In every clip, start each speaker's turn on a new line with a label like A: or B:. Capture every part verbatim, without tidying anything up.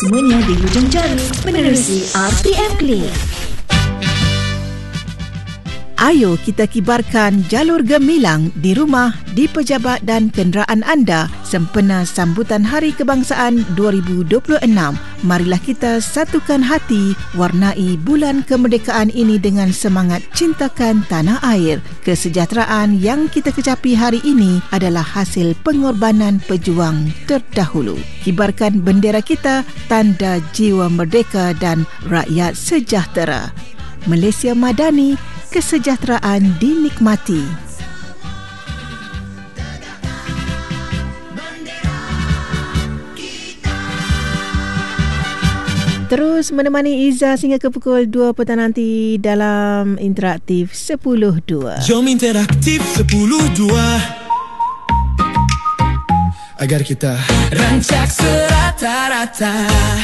A: Semuanya di hujung jari menerusi R T M Click.
B: Ayo kita kibarkan jalur gemilang di rumah, di pejabat dan kenderaan anda sempena sambutan Hari Kebangsaan dua ribu dua puluh enam. Marilah kita satukan hati, warnai bulan kemerdekaan ini dengan semangat cintakan tanah air. Kesejahteraan yang kita kecapi hari ini adalah hasil pengorbanan pejuang terdahulu. Kibarkan bendera kita, tanda jiwa merdeka dan rakyat sejahtera. Malaysia Madani, kesejahteraan dinikmati. Terus menemani Iza sehingga ke pukul dua petang nanti dalam Interaktif sepuluh dua.
C: Jom Interaktif sepuluh dua agar kita rancak serata-rata.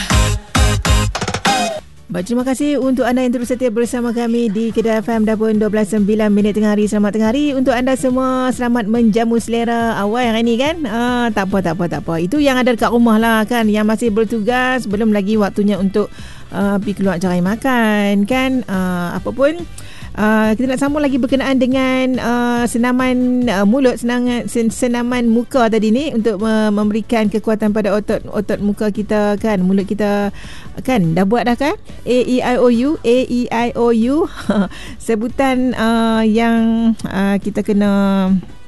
B: Baik, terima kasih untuk anda yang terus setia bersama kami di Kedah F M dua puluh belas sembilan minit tengah hari. Selamat tengah hari untuk anda semua. Selamat menjamu selera awal yang ini kan. Ah, tak apa, tak apa, tak apa. Itu yang ada dekat rumah lah kan. Yang masih bertugas, belum lagi waktunya untuk uh, pergi keluar cari makan kan. Uh, apa pun. Uh, kita nak sambung lagi berkenaan dengan uh, senaman uh, mulut, senangan, sen, senaman muka tadi ni untuk uh, memberikan kekuatan pada otot otot muka kita kan, mulut kita kan. Dah buat dah kan? A E I O U, A E I O U sebutan uh, yang uh, kita kena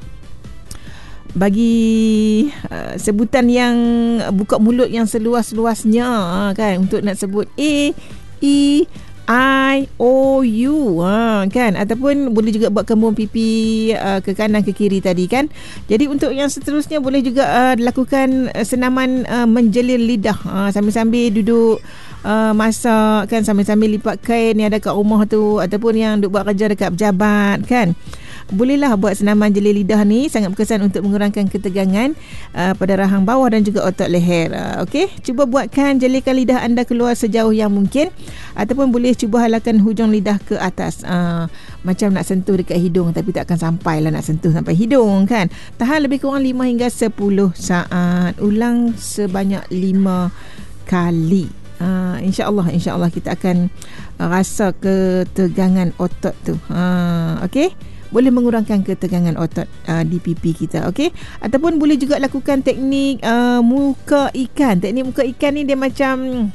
B: bagi uh, sebutan yang buka mulut yang seluas-luasnya uh, kan, untuk nak sebut A E I O U ha, kan, ataupun boleh juga buat kembung pipi uh, ke kanan ke kiri tadi kan. Jadi untuk yang seterusnya boleh juga uh, lakukan uh, senaman uh, menjelir lidah uh, sambil-sambil duduk uh, masak kan, sambil-sambil lipat kain yang ada kat rumah tu, ataupun yang duk buat kerja dekat pejabat kan. Bolehlah buat senaman jelir lidah ni, sangat berkesan untuk mengurangkan ketegangan uh, pada rahang bawah dan juga otot leher. Uh, Okey, cuba buatkan jelirkan lidah anda keluar sejauh yang mungkin, ataupun boleh cuba halakan hujung lidah ke atas. Uh, macam nak sentuh dekat hidung tapi tak akan sampai lah nak sentuh sampai hidung kan. Tahan lebih kurang lima hingga sepuluh saat. Ulang sebanyak lima kali. Uh, InsyaAllah InsyaAllah kita akan uh, rasa ketegangan otot tu. Uh, Okey, boleh mengurangkan ketegangan otot uh, di pipi kita, okey. Ataupun boleh juga lakukan teknik uh, muka ikan. Teknik muka ikan ni dia macam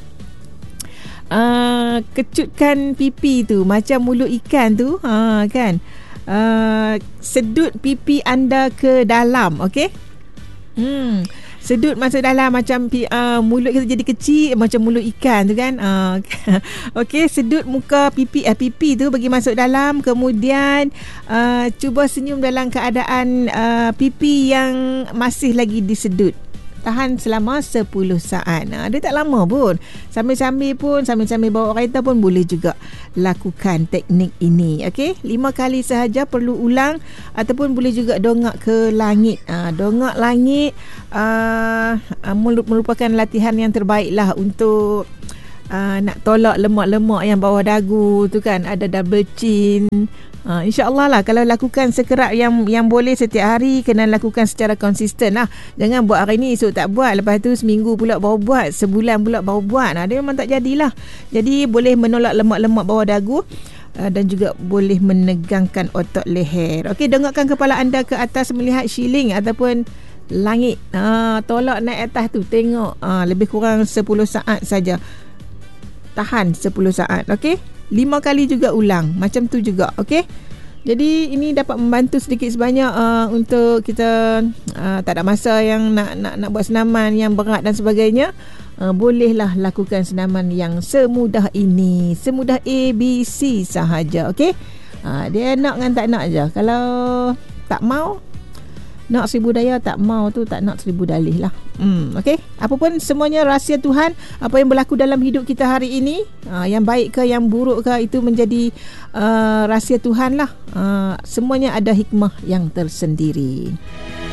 B: uh, kecutkan pipi tu macam mulut ikan tu, ha kan. Uh, sedut pipi anda ke dalam, okey. Hmm. Sedut masuk dalam macam uh, mulut kita jadi kecil macam mulut ikan tu kan. Uh, Okey, sedut muka pipi uh, pipi tu bagi masuk dalam, kemudian uh, cuba senyum dalam keadaan uh, pipi yang masih lagi disedut. Tahan selama sepuluh saat. Nah, dia tak lama pun. Sambil-sambil pun, sambil-sambil bawa kereta pun boleh juga lakukan teknik ini. Okey, lima kali sahaja, perlu ulang, ataupun boleh juga dongak ke langit. Ha, dongak langit uh, merupakan latihan yang terbaik lah untuk uh, nak tolak lemak-lemak yang bawah dagu tu kan. Ada double chin. Uh, InsyaAllah lah kalau lakukan sekerap yang yang boleh setiap hari, kena lakukan secara konsisten lah. Jangan buat hari ni esok tak buat, lepas tu seminggu pula baru buat, sebulan pula baru buat. Nah, dia memang tak jadilah. Jadi boleh menolak lemak-lemak bawah dagu uh, dan juga boleh menegangkan otot leher. Okey, dongakkan kepala anda ke atas melihat shilling ataupun langit. Uh, tolak naik atas tu, tengok uh, lebih kurang sepuluh saat saja. Tahan sepuluh saat, okey. Lima kali juga ulang macam tu juga, okey. Jadi ini dapat membantu sedikit sebanyak uh, untuk kita uh, tak ada masa yang nak nak nak buat senaman yang berat dan sebagainya. Uh, bolehlah lakukan senaman yang semudah ini, semudah A B C sahaja, okey. Uh, dia nak dengan tak nak je. Kalau tak mau, nak seribu daya, tak mau tu tak nak seribu dalih lah. Hmm, okey. Apapun semuanya rahsia Tuhan. Apa yang berlaku dalam hidup kita hari ini, uh, yang baik ke yang buruk ke, itu menjadi uh, rahsia Tuhan lah. Uh, semuanya ada hikmah yang tersendiri.